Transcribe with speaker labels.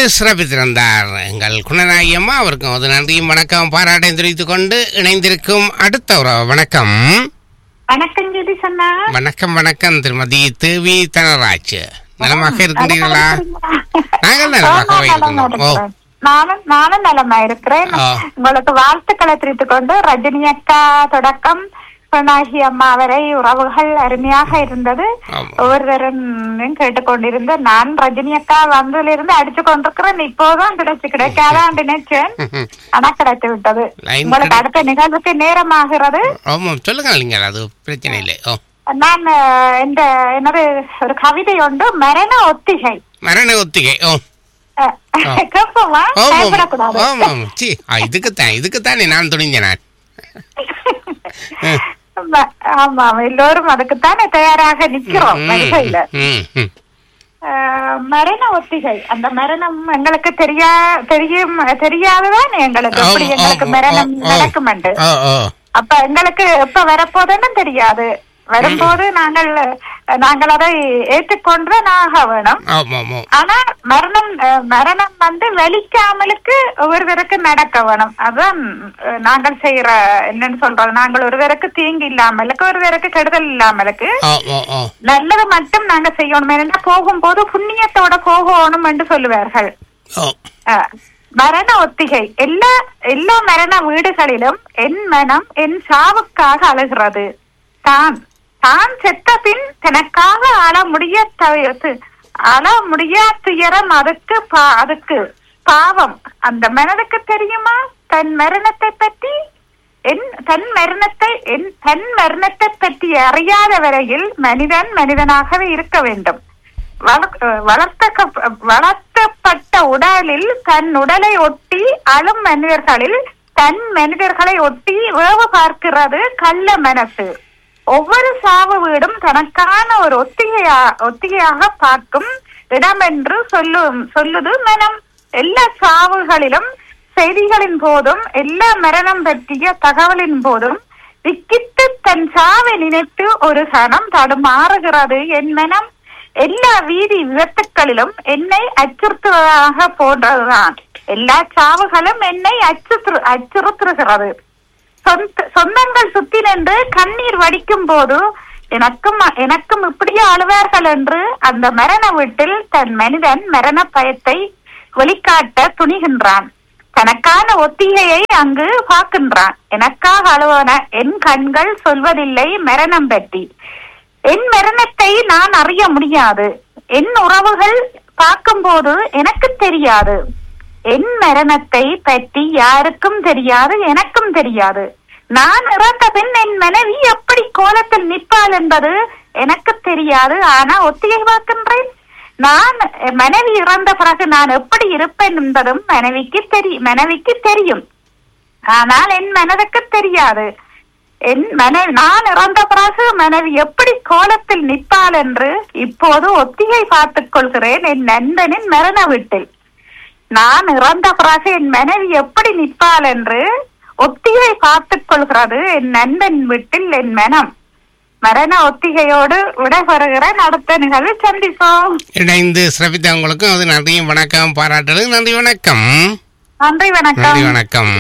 Speaker 1: சிறப்பித்திருந்தார் எங்கள் குணநாயகி அம்மா. அவருக்கும் ஒரு நன்றியும் வணக்கம் பாராட்டையும் தெரிவித்துக் கொண்டு இணைந்திருக்கும் அடுத்த ஒரு வணக்கம்.
Speaker 2: வணக்கம் ஜெதி சொன்னா.
Speaker 1: வணக்கம் வணக்கம் திருமதி தேவி தனராஜ். நலமாக இருக்கின்றீர்களா? நாங்கள் நலமாக இருக்கிறோம்.
Speaker 2: நானும் நலமா இருக்கிறேன். உங்களுக்கு வாழ்த்துக்களை தெரிவித்துக் கொண்டு ரஜினி அக்கா தொடக்கம் குணநாயகி அம்மா வரை உறவுகள் அருமையாக இருந்தது. ஒவ்வொருவரும் கேட்டுக்கொண்டிருந்த நான் ரஜினி அக்கா வந்ததுல இருந்து அடிச்சு கொண்டிருக்கிறேன். இப்போதான் கிடைக்காதான் நினைச்சேன், ஆனா கிடைத்து விட்டது. உங்களுக்கு அடுத்த நிகழ்வுக்கு நேரமாகிறது.
Speaker 1: சொல்லுங்க, அது பிரச்சனை இல்லை.
Speaker 2: நான் என்னது ஒரு கவிதை உண்டு, மரண ஒத்திகை.
Speaker 1: மரண ஒத்திகை இதுக்குத்தானே நான் துணிஞ்சேன்.
Speaker 2: ஆமா, எல்லோரும் அதுக்குத்தானே தயாராக நிக்கிறோம். மரண ஒத்திகை. அந்த மரணம் எங்களுக்கு தெரியாதுதான் எங்களுக்கு எப்படி எங்களுக்கு மரணம் நடக்கும். அப்ப எங்களுக்கு எப்ப வரப்போதுன்னு தெரியாது. வரும்போது நாங்கள் அதை ஏற்றுக்கொண்டுதான் ஆக வேணும். ஆனா மரணம் வந்து வெளிக்காமலுக்கு ஒருவருக்கு நடக்க வேணும். அதுதான் நாங்கள் செய்யற என்னன்னு சொல்றது. நாங்கள் ஒருவருக்கு தீங்கு இல்லாமலுக்கு, ஒருவருக்கு கெடுதல் இல்லாமலுக்கு நல்லது மட்டும் நாங்க செய்யணும். ஏன்னா போகும்போது புண்ணியத்தோட போகணும் என்று சொல்லுவார்கள். மரண ஒத்திகை. எல்லா மரண வீடுகளிலும் என் மனம் என் சாவுக்காக அழுகிறது. தான் செத்த பின் தனக்காக அழ முடியா துயரம் அதுக்கு பாவம். அந்த மனதுக்கு தெரியுமா தன் மரணத்தை பற்றி? தன் மரணத்தை பற்றி அறியாத வரையில் மனிதனாகவே இருக்க வேண்டும். வளர்த்தப்பட்ட உடலில் தன் உடலை ஒட்டி அழும் மனிதர்களை ஒட்டி வேவு பார்க்கிறது கள்ள மனசு. ஒவ்வொரு சாவு வீடும் தனக்கான ஒரு ஒத்திகையாக பார்க்கும் இடம் என்று சொல்லுது மனம். எல்லா சாவுகளிலும் செய்திகளின் போதும் எல்லா மரணம் பற்றிய தகவலின் போதும் விக்கித்து தன் சாவை நினைத்து ஒரு சனம் தடுமாறுகிறது என் மனம். எல்லா வீதி விபத்துக்களிலும் என்னை அச்சுறுத்துவதாக போன்றதுதான். எல்லா சாவுகளும் என்னை அச்சுறுத்துகிறது. சொந்தங்கள் சுத்தி நின்று கண்ணீர் வடிக்கும் போது எனக்கும் இப்படியே அழுவார்கள் என்று அந்த மரண வீட்டில் தன் மனிதன் மரண பயத்தை வெளிக்காட்ட துணிகின்றான். தனக்கான ஒத்திகையை அங்கு பார்க்கின்றான். எனக்காக அழுவன என் கண்கள் சொல்வதில்லை மரணம் பற்றி. என் மரணத்தை நான் அறிய முடியாது. என் உறவுகள் பார்க்கும் போது எனக்கு தெரியாது. என் மரணத்தை பற்றி யாருக்கும் தெரியாது, எனக்கும் தெரியாது. நான் இறந்த பின் என் மனைவி எப்படி கோலத்தில் நிற்பாள் என்பது எனக்கு தெரியாது. ஆனா ஒத்திகை பார்க்கின்றேன். நான் மனைவி இறந்த பிறகு நான் எப்படி இருப்பேன் என்பதும் மனைவிக்கு தெரியும். ஆனால் என் மனதுக்கு தெரியாது. நான் இறந்த பிறகு மனைவி எப்படி கோலத்தில் நிற்பாள் என்று இப்போது ஒத்திகை பார்த்துக் கொள்கிறேன் என் நண்பனின் மரண வீட்டில். நான் இறந்த பிறகு என் மனைவி எப்படி நிற்பாள் என்று ஒத்திகை பார்த்துக் கொள்கிறது என் நண்பன் வீட்டில் என் மனம். மரண ஒத்திகையோடு விடைபெறுகிறேன். அடுத்த நிகழ்வு சந்திப்போம்.
Speaker 1: இணைந்து சிறப்பித்த உங்களுக்கும் அது நன்றியும் வணக்கம் பாராட்டுறது. நன்றி வணக்கம்.
Speaker 2: நன்றி வணக்கம்.
Speaker 1: நன்றி வணக்கம்.